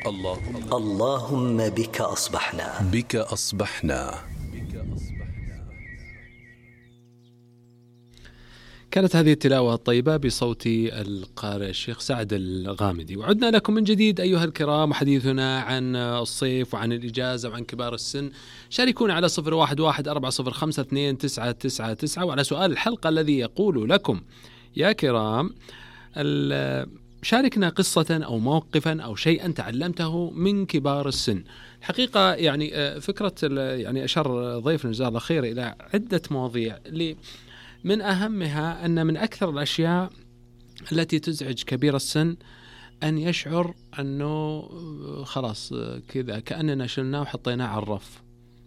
اللهم بك أصبحنا. كانت هذه التلاوة الطيبة بصوت القارئ الشيخ سعد الغامدي. وعدنا لكم من جديد أيها الكرام، وحديثنا عن الصيف وعن الإجازة وعن كبار السن. شاركونا على 0114052999 وعلى سؤال الحلقة الذي يقول لكم يا كرام شاركنا قصة أو موقفا أو شيئا تعلمته من كبار السن. الحقيقة يعني فكرة يعني أشار ضيفنا جزاه الله خير إلى عدة مواضيع من أهمها أن من أكثر الأشياء التي تزعج كبير السن أن يشعر أنه خلاص كذا كأننا شلناه وحطيناه على الرف.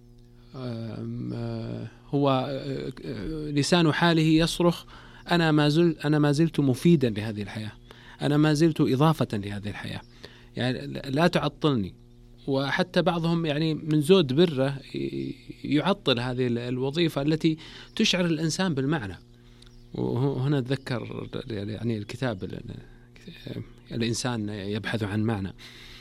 هو لسان حاله يصرخ أنا ما زلت مفيدا لهذه الحياة، أنا ما زلت إضافة لهذه الحياة، يعني لا تعطلني. وحتى بعضهم يعني من زود بره يعطل هذه الوظيفة التي تشعر الإنسان بالمعنى. وهنا أتذكر يعني الكتاب الإنسان يبحث عن معنى.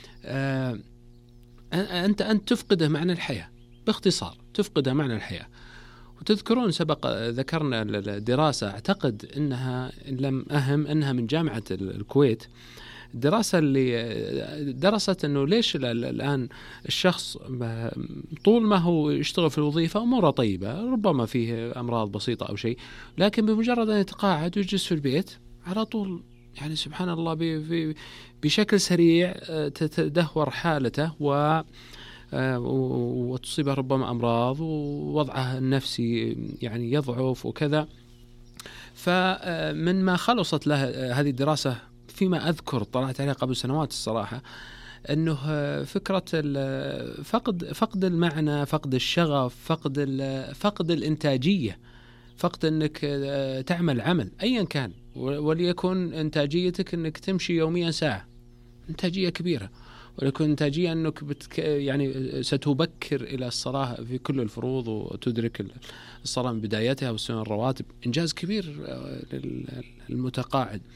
أنت تفقده معنى الحياة، باختصار تفقده معنى الحياة. وتذكرون سبق ذكرنا الدراسة، أعتقد أنها إن لم أهم أنها من جامعة الكويت، الدراسة اللي درست أنه ليش الآن الشخص طول ما هو يشتغل في الوظيفة أموره طيبة، ربما فيه أمراض بسيطة أو شيء، لكن بمجرد أن يتقاعد ويجلس في البيت على طول يعني سبحان الله بشكل سريع تتدهور حالته وتصيبه ربما أمراض ووضعه النفسي يعني يضعف وكذا. فمن ما خلصت له هذه الدراسة فيما أذكر طلعت عليها قبل سنوات الصراحة، أنه فكرة فقد المعنى، فقد الشغف، فقد الإنتاجية، فقد أنك تعمل عمل أيا كان، وليكن إنتاجيتك أنك تمشي يوميا ساعة، إنتاجية كبيرة، وليكن إنتاجية أنك يعني ستبكر إلى الصلاة في كل الفروض وتدرك الصلاة من بدايتها والسنن الرواتب، إنجاز كبير للمتقاعد.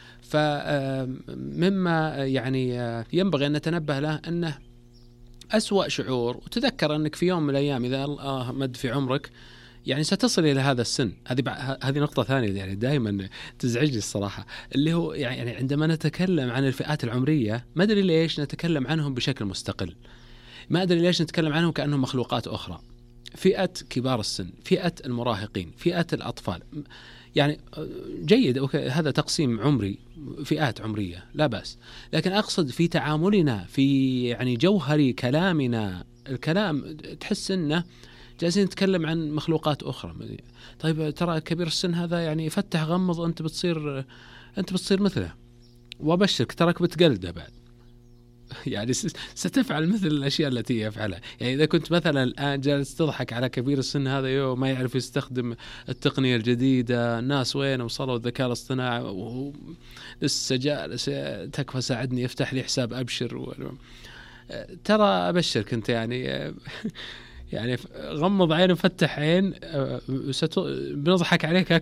فمما يعني ينبغي أن نتنبه له أنه أسوأ شعور، وتذكر أنك في يوم من الأيام إذا الله مد في عمرك يعني ستصل إلى هذا السن. هذه نقطة ثانية يعني دائما تزعجني الصراحة، اللي هو يعني عندما نتكلم عن الفئات العمرية ما أدري ليش نتكلم عنهم بشكل مستقل، ما أدري ليش نتكلم عنهم كأنهم مخلوقات أخرى. فئة كبار السن، فئة المراهقين، فئة الأطفال، يعني جيد هذا تقسيم عمري، فئات عمرية لا بأس، لكن أقصد في تعاملنا، في يعني جوهر كلامنا، الكلام تحس إنه جالسين نتكلم عن مخلوقات أخرى. طيب ترى كبير السن هذا يعني فتح غمض أنت بتصير مثله، وأبشرك تراك بتقلده بعد يعني ستفعل مثل الأشياء التي يفعلها. يعني إذا كنت مثلا الآن جالس تضحك على كبير السن هذا ما يعرف يستخدم التقنية الجديدة، الناس وين وصلوا الذكاء الاصطناعي، لسه جالس تكفى ساعدني يفتح لي حساب أبشر ترى أبشرك أنت يعني يعني غمض عين وفتح عين بنضحك عليك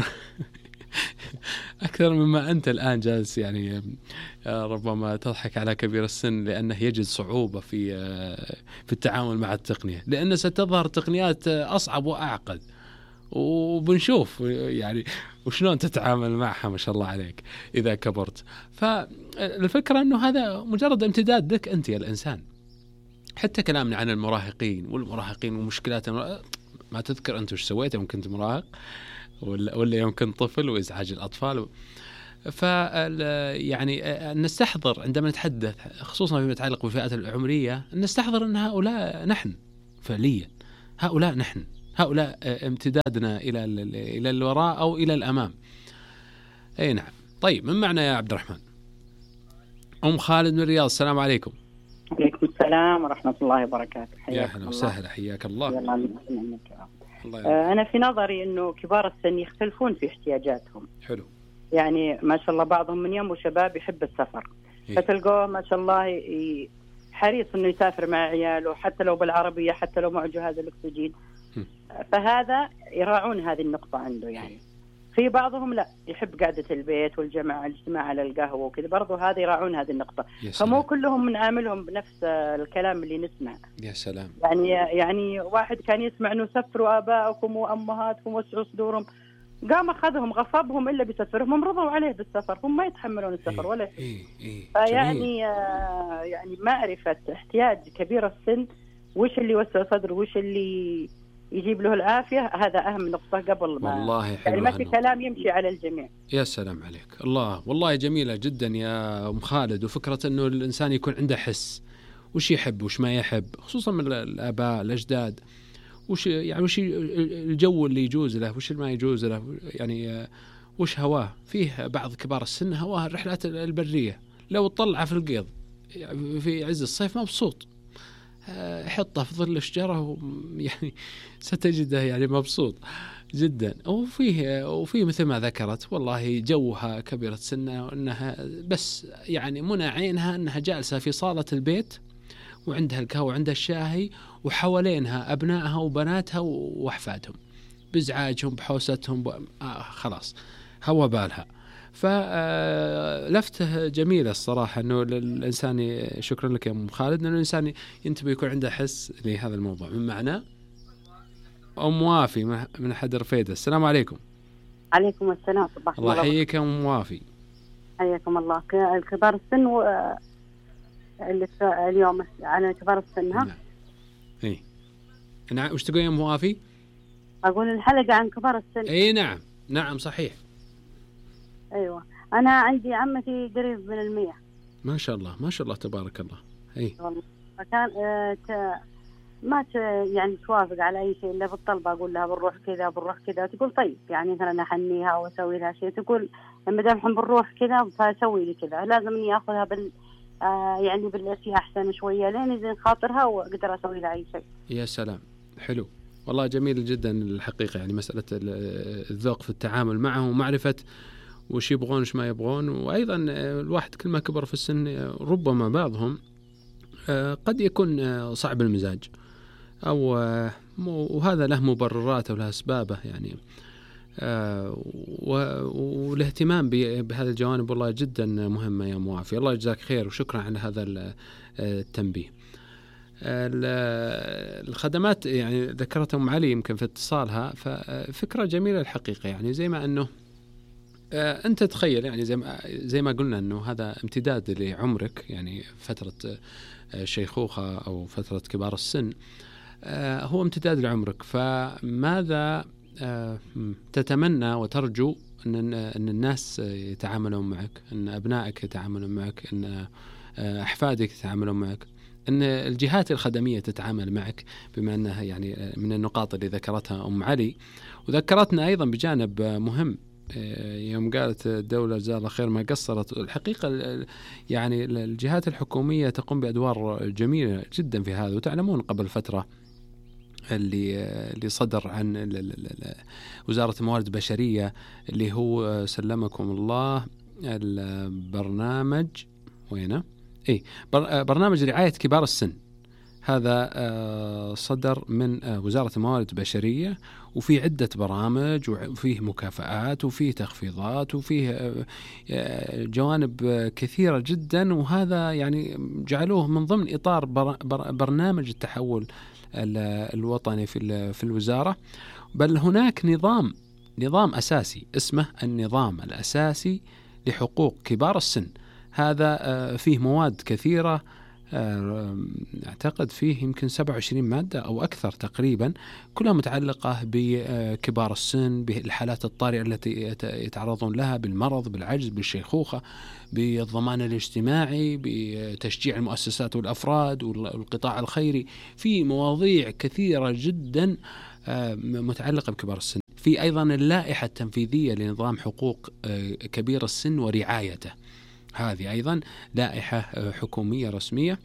أكثر مما أنت الآن جالس يعني ربما تضحك على كبير السن، لأنه يجد صعوبة في التعامل مع التقنية، لأن ستظهر تقنيات أصعب وأعقد، وبنشوف يعني وشلون تتعامل معها ما شاء الله عليك إذا كبرت. فالفكرة أنه هذا مجرد امتداد لك أنت يا الإنسان. حتى كلامنا عن المراهقين ومشكلاتهم، ما تذكر أنت وش سويت يوم كنت مراهق ولا يوم كنت طفل وإزعاج الأطفال. يعني نستحضر عندما نتحدث خصوصا فيما يتعلق بالفئات العمرية، نستحضر أن هؤلاء نحن فعليا، هؤلاء امتدادنا إلى الوراء أو إلى الأمام. أي نعم. طيب من معنا يا عبد الرحمن؟ أم خالد من الرياض، السلام عليكم. عليكم السلام ورحمة الله وبركاته. يا أهلا وسهلا، حياك الله. أنا في نظري أنه كبار السن يختلفون في احتياجاتهم. حلو. يعني ما شاء الله بعضهم من يوم وشباب يحب السفر، فتلقوه ما شاء الله حريص أنه يسافر مع عياله حتى لو بالعربية، حتى لو معه جهاز الأكسجين. فهذا يراعون هذه النقطة عنده يعني. في بعضهم لا يحب قعدة البيت والجماعة الاجتماع على القهوة وكذا، برضو هذا يراعون هذه النقطة. فمو كلهم نعاملهم بنفس الكلام اللي نسمع. يا سلام. يعني واحد كان يسمع انه سفروا آبائكم وأمهاتكم وسعوا صدورهم، قام أخذهم غصبهم إلا بسفرهم، مرضوا عليه بالسفر، هم ما يتحملون السفر ولا شيء. يعني معرفة احتياج كبير السن، وش اللي يوسع صدره وش اللي يجيب له العافية، هذا أهم نقطة قبل ما والله يعني ما في كلام يمشي على الجميع. يا سلام عليك الله، والله جميلة جدا يا أم خالد. وفكرة أنه الإنسان يكون عنده حس وش يحب وش ما يحب، خصوصا من الآباء الأجداد، وش الجو اللي يجوز له وش ما يجوز له، يعني وش هواه. فيه بعض كبار السن هواه الرحلات البرية، لو تطلع في القيض في عز الصيف مبسوط، حطه في ظل الشجرة يعني ستجده يعني مبسوط جدا. وفيه مثل ما ذكرت والله جوها كبيرة سنة، وأنها بس يعني منى عينها أنها جالسة في صالة البيت وعندها القهوة وعندها الشاهي، وحوالينها أبنائها وبناتها وأحفادهم بإزعاجهم بحوستهم خلاص هوا بالها. فلفته جميلة الصراحة أنه الإنسان، شكرا لك يا أم خالد، أنه الإنسان ينتبه يكون عنده حس لهذا الموضوع. من معنا أم وافي من حدر فيدة. السلام عليكم. عليكم السلام. صباح الله يحييك يا أم وافي. حياكم الله. الكبار السن اللي اليوم على كبار السن. نعم. إيه نعم. وش تقول يا أم وافي؟ أقول الحلقة عن كبار السن. إيه نعم صحيح. أيوة أنا عندي عمتي قريب من 100. ما شاء الله تبارك الله. إيه والله فكان ما يعني توافق على أي شيء إلا بالطلبة، أقول لها بنروح كذا تقول طيب يعني مثلا أحنيها وأسوي لها شيء، تقول لما دام بنروح كذا فسوي لي كذا، لازم إني أخذها يعني بالأشياء أحسن شوية لين يزين خاطرها وأقدر أسوي لها أي شيء. يا سلام حلو والله جميل جدا الحقيقة. يعني مسألة الذوق في التعامل معهم ومعرفة وش يبغون وش ما يبغون. وأيضا الواحد كل ما كبر في السن ربما بعضهم قد يكون صعب المزاج وهذا له مبررات وله أسبابه يعني. والاهتمام بهذا الجوانب والله جدا مهمة يا موافي. الله يجزاك خير وشكرا على هذا التنبيه. الخدمات يعني ذكرتها أم علي يمكن في اتصالها، ففكرة جميلة الحقيقة. يعني زي ما أنه أنت تخيل يعني زي ما قلنا أنه هذا امتداد لعمرك، يعني فترة شيخوخة أو فترة كبار السن هو امتداد لعمرك. فماذا تتمنى وترجو أن الناس يتعاملون معك، أن أبنائك يتعاملون معك، أن أحفادك يتعاملون معك، أن الجهات الخدمية تتعامل معك، بما أنها يعني من النقاط اللي ذكرتها أم علي. وذكرتنا أيضا بجانب مهم يوم قالت الدولة جزاها الله خير ما قصرت. الحقيقة يعني الجهات الحكومية تقوم بأدوار جميلة جدا في هذا. وتعلمون قبل فترة اللي صدر عن وزارة الموارد البشرية اللي هو سلمكم الله البرنامج وينه؟ برنامج رعاية كبار السن. هذا صدر من وزارة الموارد البشرية، وفيه عدة برامج وفيه مكافآت وفيه تخفيضات وفيه جوانب كثيرة جدا. وهذا يعني جعلوه من ضمن إطار برنامج التحول الوطني في الوزارة. بل هناك نظام أساسي اسمه النظام الأساسي لحقوق كبار السن. هذا فيه مواد كثيرة، أعتقد فيه يمكن 27 مادة أو أكثر تقريبا، كلها متعلقة بكبار السن، بالحالات الطارئة التي يتعرضون لها، بالمرض، بالعجز، بالشيخوخة، بالضمان الاجتماعي، بتشجيع المؤسسات والأفراد والقطاع الخيري. في مواضيع كثيرة جدا متعلقة بكبار السن. في أيضا اللائحة التنفيذية لنظام حقوق كبير السن ورعايته، هذه أيضا لائحة حكومية رسمية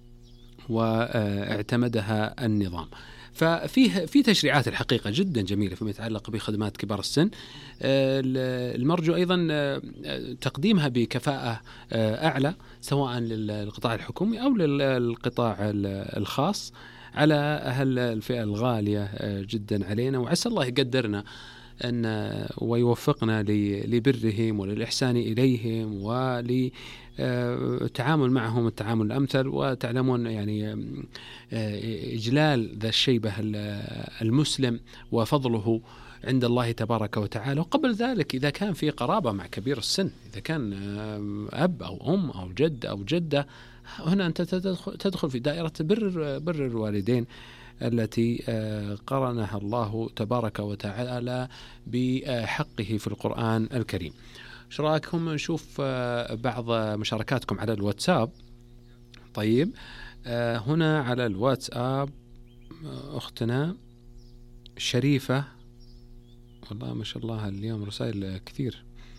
واعتمدها النظام. في تشريعات الحقيقة جدا جميلة فيما يتعلق بخدمات كبار السن. المرجو أيضا تقديمها بكفاءة أعلى سواء للقطاع الحكومي أو للقطاع الخاص على الفئة الغالية جدا علينا. وعسى الله يقدرنا أن ويوفقنا لبرهم وللإحسان إليهم وللتعامل معهم التعامل الأمثل. وتعلمون يعني إجلال ذا الشيبة المسلم وفضله عند الله تبارك وتعالى. وقبل ذلك إذا كان في قرابة مع كبير السن، إذا كان أب أو أم أو جد أو جدة، هنا أنت تدخل في دائرة بر الوالدين التي قرنها الله تبارك وتعالى بحقه في القرآن الكريم. ايش رايكم نشوف بعض مشاركاتكم على الواتساب؟ طيب، هنا على الواتساب أختنا شريفة، والله ما شاء الله اليوم رسائل كثير،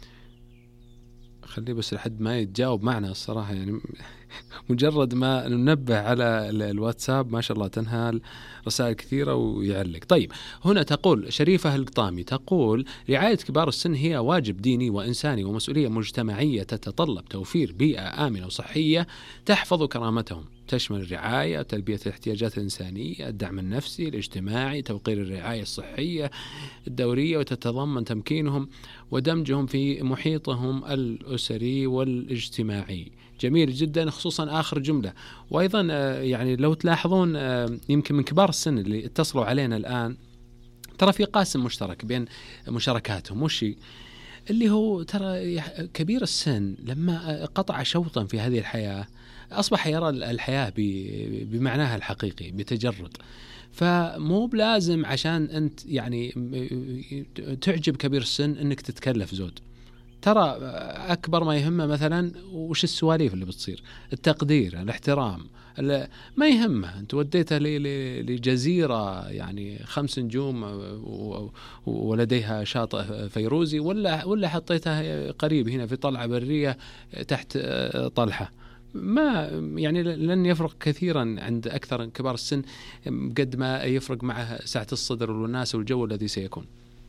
خليه بس لحد ما يتجاوب معنا الصراحة، يعني مجرد ما ننبه على الواتساب ما شاء الله تنهال رسائل كثيرة ويعلق. طيب، هنا تقول شريفة القطامي، تقول رعاية كبار السن هي واجب ديني وإنساني ومسؤولية مجتمعية تتطلب توفير بيئة آمنة وصحية تحفظ كرامتهم، تشمل الرعاية، تلبية الاحتياجات الإنسانية، الدعم النفسي الاجتماعي، توقير الرعاية الصحية الدورية، وتتضمن تمكينهم ودمجهم في محيطهم الأسري والاجتماعي. جميل جدا، خصوصا آخر جملة. وأيضا يعني لو تلاحظون يمكن من كبار السن اللي اتصلوا علينا الآن ترى في قاسم مشترك بين مشاركاتهم، وش اللي هو ترى كبير السن لما قطع شوطا في هذه الحياة أصبح يرى الحياة بمعناها الحقيقي بتجرد. فمو بلازم عشان أنت يعني تعجب كبير السن أنك تتكلف زود، ترى أكبر ما يهمه مثلا وش السواليف اللي بتصير، التقدير، الاحترام، ما يهمه أنت وديته لجزيرة يعني 5 نجوم ولديها شاطئ فيروزي، ولا حطيتها قريب هنا في طلعة برية تحت طلحة، ما يعني لن يفرق كثيرا عند أكثر كبار السن قد ما يفرق معه سعة الصدر والناس والجو الذي سيكون.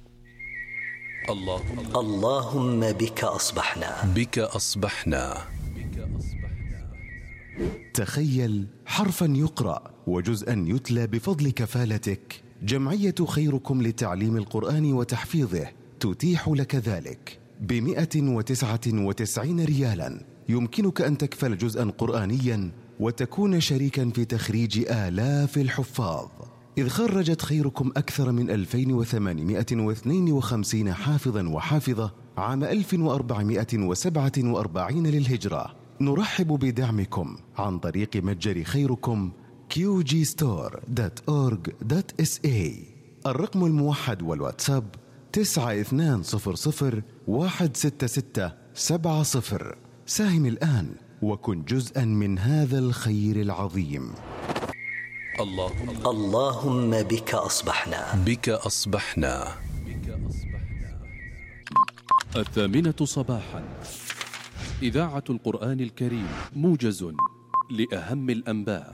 اللهم بك أصبحنا. تخيل حرفا يقرأ وجزءا يتلى بفضل كفالتك. جمعية خيركم لتعليم القرآن وتحفيظه تتيح لك ذلك ب199 ريالا. يمكنك أن تكفل جزءا قرآنيا وتكون شريكا في تخريج آلاف الحفاظ، إذ خرجت خيركم أكثر من 2852 حافظا وحافظة عام 1447 للهجرة. نرحب بدعمكم عن طريق متجر خيركم qgstore.org.sa. الرقم الموحد والواتساب 9200166770. ساهم الآن وكن جزءا من هذا الخير العظيم. اللهم بك أصبحنا. 8:00 صباحا، إذاعة القرآن الكريم، موجز لأهم الأنباء.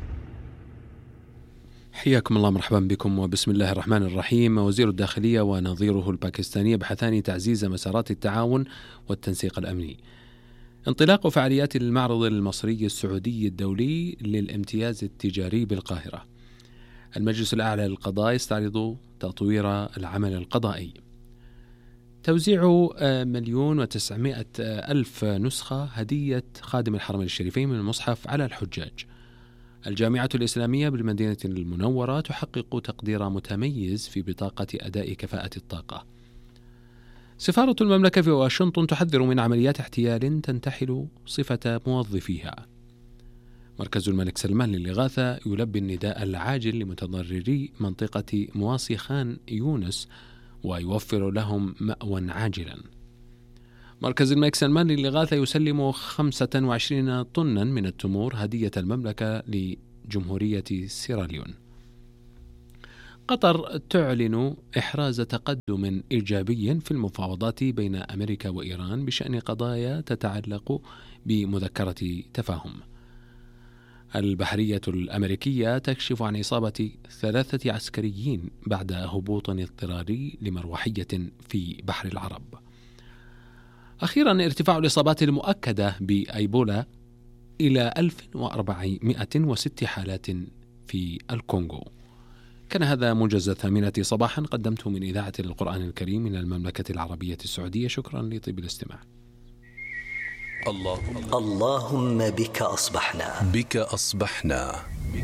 حياكم الله، مرحبا بكم، وبسم الله الرحمن الرحيم. وزير الداخلية ونظيره الباكستاني بحثان تعزيز مسارات التعاون والتنسيق الأمني. انطلاق فعاليات المعرض المصري السعودي الدولي للامتياز التجاري بالقاهرة. المجلس الأعلى للقضاء يستعرض تطوير العمل القضائي. توزيع 1,900,000 نسخة هدية خادم الحرمين الشريفين من المصحف على الحجاج. الجامعة الإسلامية بالمدينة المنورة تحقق تقدير متميز في بطاقة أداء كفاءة الطاقة. سفارة المملكة في واشنطن تحذر من عمليات احتيال تنتحل صفة موظفيها. مركز الملك سلمان للإغاثة يلبي النداء العاجل لمتضرري منطقة مواصي خان يونس ويوفر لهم مأوى عاجلا. مركز الملك سلمان للإغاثة يسلم 25 طنا من التمور هدية المملكة لجمهورية سيراليون. قطر تعلن إحراز تقدم إيجابي في المفاوضات بين أمريكا وإيران بشأن قضايا تتعلق بمذكرة تفاهم. البحرية الأمريكية تكشف عن إصابة 3 عسكريين بعد هبوط اضطراري لمروحية في بحر العرب. أخيرا، ارتفاع الإصابات المؤكدة بأيبولا إلى 1406 حالات في الكونغو. كان هذا موجز الثامنة صباحا قدمته من إذاعة القرآن الكريم من المملكة العربية السعودية. شكرا لطيب الاستماع. اللهم بك أصبحنا. بك أصبحنا.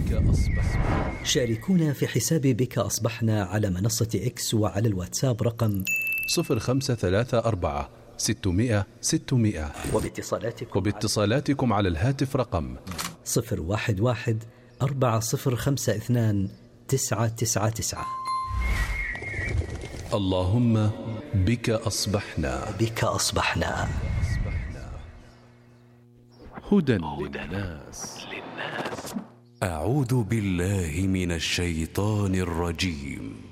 شاركونا في حساب بك أصبحنا على منصة إكس وعلى الواتساب رقم 0534 600 600. وباتصالاتكم على الهاتف رقم 011 4052 999. اللهم بك أصبحنا. بك أصبحنا. هدى للناس. أعوذ بالله من الشيطان الرجيم.